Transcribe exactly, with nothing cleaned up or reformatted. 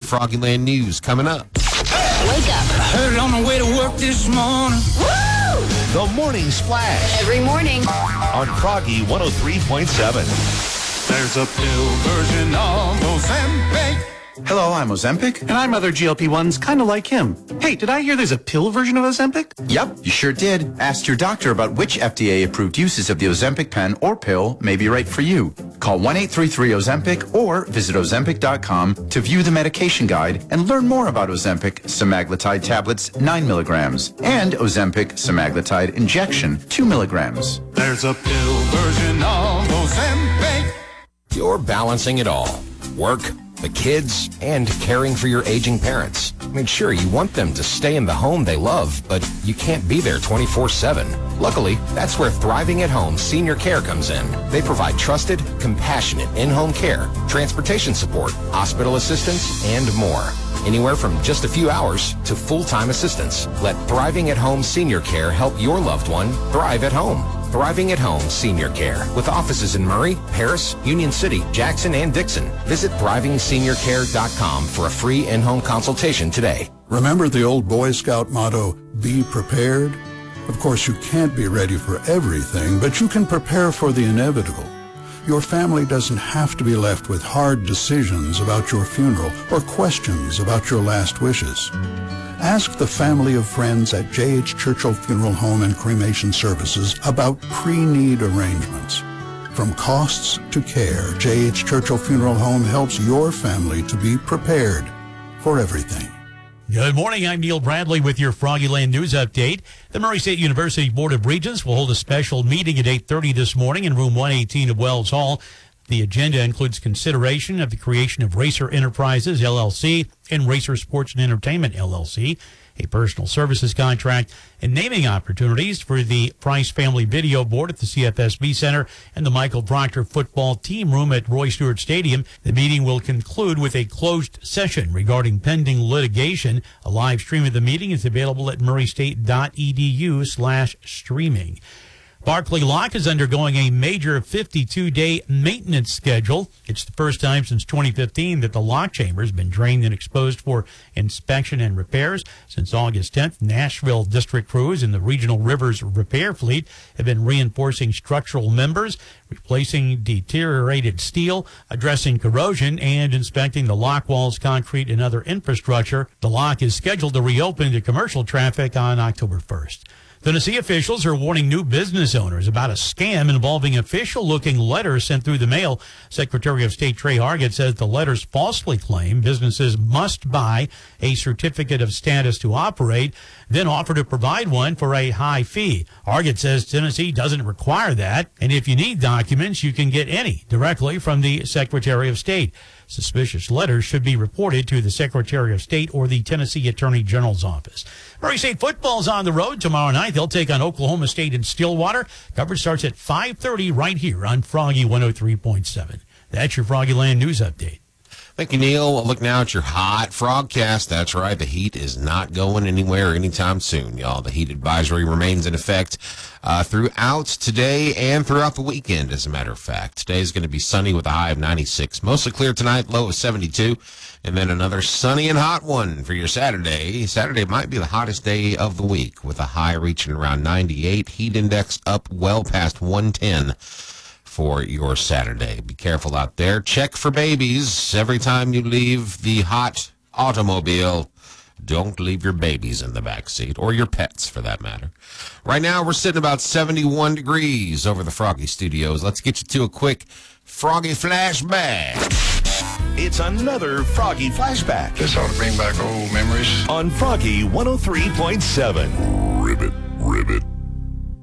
Froggyland News coming up. Wake up. I heard it on the way to work this morning. Woo! The Morning Splash. Every morning. On Froggy one oh three point seven. There's a pill version of Ozempic. Hello, I'm Ozempic. And I'm other G L P ones kind of like him. Hey, did I hear there's a pill version of Ozempic? Yep, you sure did. Ask your doctor about which F D A-approved uses of the Ozempic pen or pill may be right for you. Call one eight three three Ozempic or visit Ozempic dot com to view the medication guide and learn more about Ozempic semaglutide tablets nine milligrams and Ozempic semaglutide injection two milligrams. There's a pill version of Ozempic. You're balancing it all. Work, the kids, and caring for your aging parents. I mean, sure, you want them to stay in the home they love, but you can't be there twenty-four seven. Luckily, that's where Thriving at Home Senior Care comes in. They provide trusted, compassionate in-home care, transportation support, hospital assistance, and more. Anywhere from just a few hours to full-time assistance. Let Thriving at Home Senior Care help your loved one thrive at home. Thriving at Home Senior Care, with offices in Murray, Paris, Union City, Jackson, and Dixon. Visit thriving senior care dot com for a free in-home consultation today. Remember the old Boy Scout motto, be prepared? Of course, you can't be ready for everything, but you can prepare for the inevitable. Your family doesn't have to be left with hard decisions about your funeral or questions about your last wishes. Ask the family of friends at J H. Churchill Funeral Home and Cremation Services about pre-need arrangements. From costs to care, J H. Churchill Funeral Home helps your family to be prepared for everything. Good morning. I'm Neil Bradley with your Froggyland News Update. The Murray State University Board of Regents will hold a special meeting at eight thirty this morning in room one eighteen of Wells Hall. The agenda includes consideration of the creation of Racer Enterprises, L L C, and Racer Sports and Entertainment, L L C, a personal services contract, and naming opportunities for the Price Family Video Board at the C F S B Center and the Michael Proctor Football Team Room at Roy Stewart Stadium. The meeting will conclude with a closed session regarding pending litigation. A live stream of the meeting is available at murraystate.edu slash streaming. Barclay Lock is undergoing a major fifty-two day maintenance schedule. It's the first time since twenty fifteen that the lock chamber has been drained and exposed for inspection and repairs. Since August tenth, Nashville district crews and the Regional Rivers repair fleet have been reinforcing structural members, replacing deteriorated steel, addressing corrosion, and inspecting the lock walls, concrete, and other infrastructure. The lock is scheduled to reopen to commercial traffic on October first. Tennessee officials are warning new business owners about a scam involving official-looking letters sent through the mail. Secretary of State Trey Hargett says the letters falsely claim businesses must buy a certificate of status to operate, then offer to provide one for a high fee. Hargett says Tennessee doesn't require that, and if you need documents, you can get any directly from the Secretary of State. Suspicious letters should be reported to the Secretary of State or the Tennessee Attorney General's office. Murray State football's on the road tomorrow night. They'll take on Oklahoma State in Stillwater. Coverage starts at five thirty right here on Froggy one oh three point seven. That's your Froggyland News Update. Thank you, Neil. Look now at your hot frogcast. That's right. The heat is not going anywhere anytime soon, y'all. The heat advisory remains in effect uh, throughout today and throughout the weekend, as a matter of fact. Today is going to be sunny with a high of ninety-six. Mostly clear tonight, low of seventy-two. And then another sunny and hot one for your Saturday. Saturday might be the hottest day of the week with a high reaching around ninety-eight. Heat index up well past one ten. For your Saturday. Be careful out there. Check for babies every time you leave the hot automobile. Don't leave your babies in the back seat, or your pets for that matter. Right now we're sitting about seventy-one degrees over the Froggy Studios. Let's get you to a quick Froggy flashback. It's another Froggy flashback. This ought to bring back old memories. On Froggy one oh three point seven. Ribbit.